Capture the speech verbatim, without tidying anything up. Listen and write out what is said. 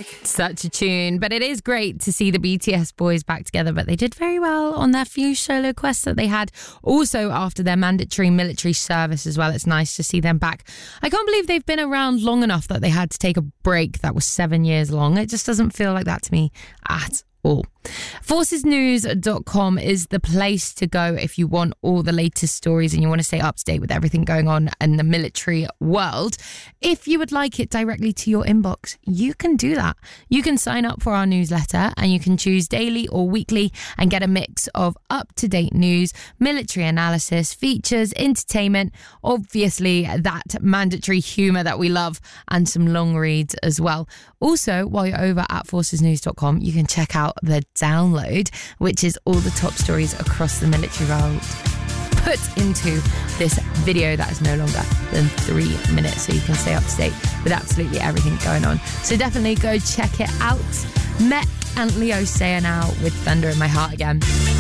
Such a tune. But it is great to see the B T S boys back together, but they did very well on their few solo quests that they had. Also, after their mandatory military service as well, it's nice to see them back. I can't believe they've been around long enough that they had to take a break that was seven years long. It just doesn't feel like that to me at all. forces news dot com is the place to go if you want all the latest stories and you want to stay up to date with everything going on in the military world. If you would like it directly to your inbox, you can do that. You can sign up for our newsletter and you can choose daily or weekly and get a mix of up-to-date news, military analysis, features, entertainment, obviously that mandatory humour that we love, and some long reads as well. Also, while you're over at forces news dot com, you can check out the download, which is all the top stories across the military world put into this video that is no longer than three minutes, so you can stay up to date with absolutely everything going on. So definitely go check it out. Met and Leo Sayer now with Thunder in My Heart Again.